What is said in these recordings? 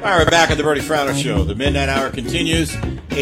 All right, we're back at the Bernie Fratto Show. The Midnight Hour continues.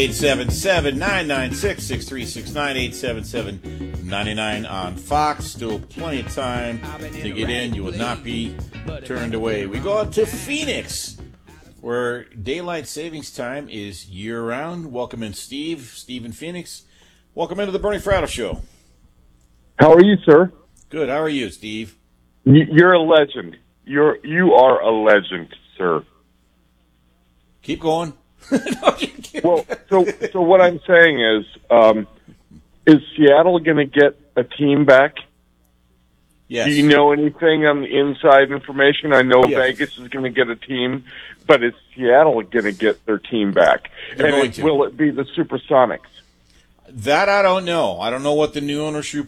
877-996-6369, 877-99 on Fox. Still plenty of time to get in. You will not be turned away. We go out to Phoenix, where daylight savings time is year-round. Welcome in, Steve. Steve in Phoenix. Welcome into the Bernie Fratto Show. How are you, sir? Good. How are you, Steve? You're a legend. You are a legend, sir. Keep going. Well, so what I'm saying is Seattle going to get a team back? Yes. Do you know anything on the inside information? I know Yes. Vegas is going to get a team, but is Seattle going to get their team back? They're going to. Will it be the Supersonics? That I don't know. I don't know what the new ownership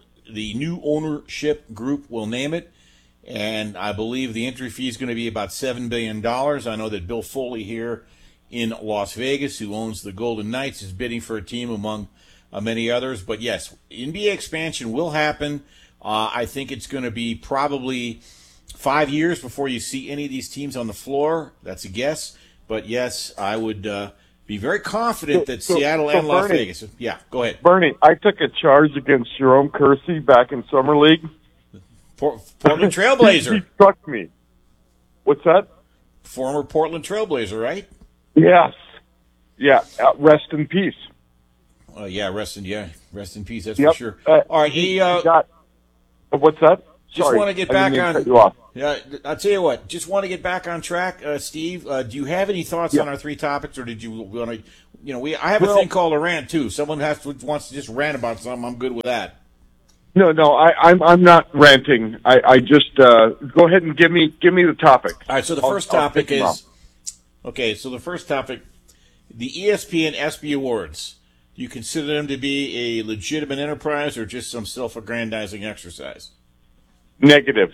group will name it. And I believe the entry fee is going to be about $7 billion. I know that Bill Foley here in Las Vegas, who owns the Golden Knights, is bidding for a team among many others. But yes, NBA expansion will happen. I think it's going to be probably 5 years before you see any of these teams on the floor. That's a guess. But yes, I would be very confident that Seattle and Las Vegas. Yeah, go ahead. Bernie, I took a charge against Jerome Kersey back in Summer League. Portland Trailblazer. He struck me. What's that? Former Portland Trailblazer, right? Yes. Yeah. Rest in peace. Rest in peace. That's Yep. for sure. All right, what's that? Just want to get back on. Cut you off. Yeah, I'll tell you what. Just want to get back on track, Steve. Do you have any thoughts on our three topics, or did you want to? I have a thing called a rant too. Someone wants to just rant about something. I'm good with that. No, I'm not ranting. I just go ahead and give me the topic. All right. So the first topic is okay. So the first topic, the ESPN ESPY Awards. Do you consider them to be a legitimate enterprise or just some self-aggrandizing exercise? Negative.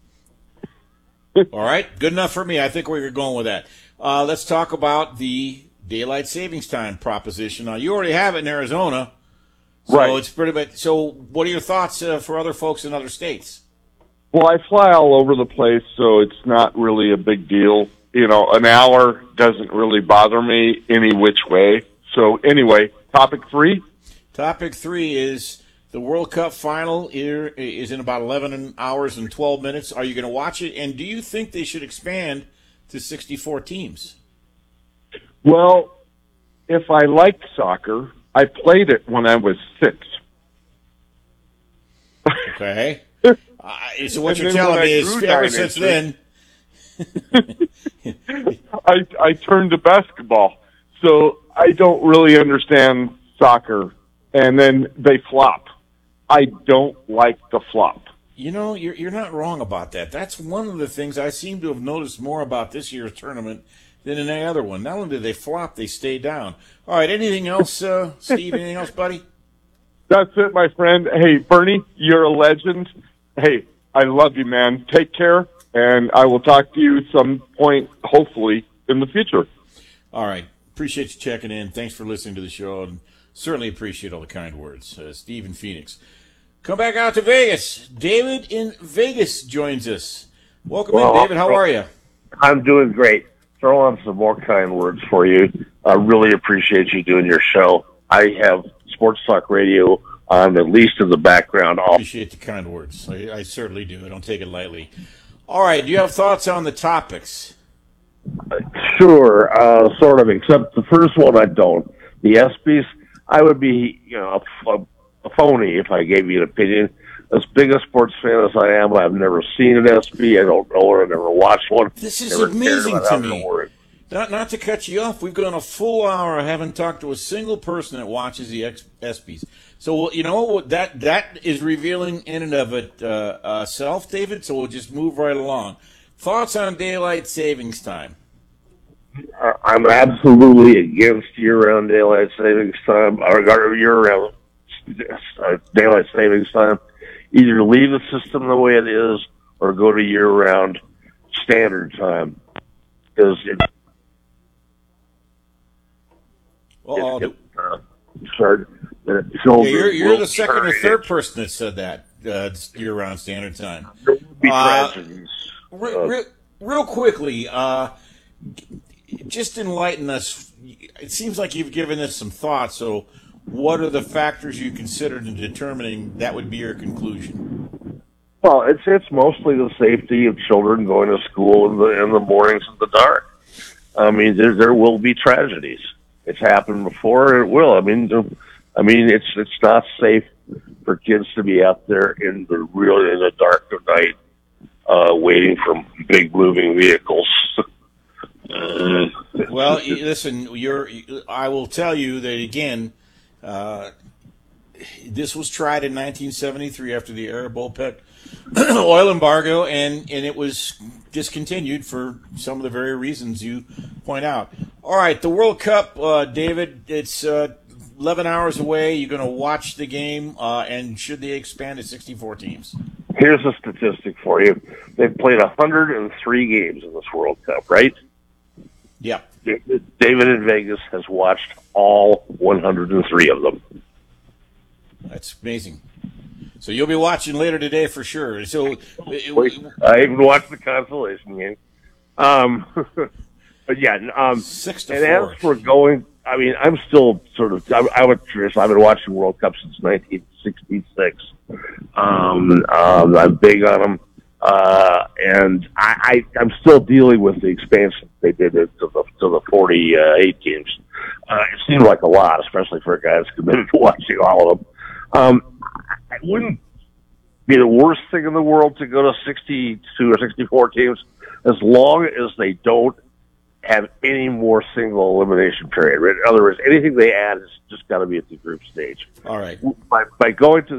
All right. Good enough for me. I think we're going with that. Let's talk about the daylight savings time proposition. Now, you already have it in Arizona. So right. It's pretty much. So, what are your thoughts for other folks in other states? Well, I fly all over the place, so it's not really a big deal. An hour doesn't really bother me any which way. So, anyway, topic 3. Topic 3 is the World Cup final is in about 11 hours and 12 minutes. Are you going to watch it? And do you think they should expand to 64 teams? Well, if I liked soccer, I played it when I was 6. Okay. So what you're telling me is ever since then... I turned to basketball. So I don't really understand soccer. And then they flop. I don't like the flop. You're not wrong about that. That's one of the things I seem to have noticed more about this year's tournament than in any other one. Not only did they flop, they stay down. All right, anything else, Steve? Anything else, buddy? That's it, my friend. Hey, Bernie, you're a legend. Hey, I love you, man. Take care, and I will talk to you some point, hopefully, in the future. All right. Appreciate you checking in. Thanks for listening to the show, and certainly appreciate all the kind words. Steve in Phoenix. Come back out to Vegas. David in Vegas joins us. Welcome in, David. How are you? I'm doing great. Throw on some more kind words for you. I really appreciate you doing your show. I have Sports Talk Radio on, at least in the background. Appreciate the kind words. I certainly do. I don't take it lightly. All right. Do you have thoughts on the topics? Sure, sort of, except the first one I don't. The ESPYs, I would be, a phony if I gave you an opinion. As big a sports fan as I am, I've never seen an ESPY. I don't know it. I've never watched one. This is amazing to me. Not to cut you off, we've gone a full hour. I haven't talked to a single person that watches the ESPYs. So that is revealing in and of itself, David. So we'll just move right along. Thoughts on daylight savings time? I'm absolutely against year-round daylight savings time. Or year-round daylight savings time. Either leave the system the way it is or go to year-round standard time. Because you're the second or third person that said that year-round standard time. There would be tragedies. Real quickly, just enlighten us. It seems like you've given this some thought. So, what are the factors you considered in determining that would be your conclusion? Well, it's mostly the safety of children going to school in the mornings in the dark. I mean, there will be tragedies. It's happened before. It will. I mean, it's not safe for kids to be out there in the dark of night, waiting for big moving vehicles. Well, listen, I will tell you that again. This was tried in 1973 after the Arab OPEC oil embargo, and it was discontinued for some of the very reasons you point out. All right, the World Cup, David, it's 11 hours away. You're going to watch the game, and should they expand to 64 teams? Here's a statistic for you. They've played 103 games in this World Cup, right? Yeah. David in Vegas has watched all 103 of them. That's amazing. So you'll be watching later today for sure. So I even watched the consolation game. But yeah, 6-4. And as for going, I mean, I'm still sort of. I would curious. I've been watching World Cup since 1966. I'm big on them, and I'm still dealing with the expansion they did to the 48 teams. It seemed like a lot, especially for a guy that's committed to watching all of them. It wouldn't be the worst thing in the world to go to 62 or 64 teams, as long as they don't have any more single elimination period. In other words, anything they add has just got to be at the group stage. All right. By going to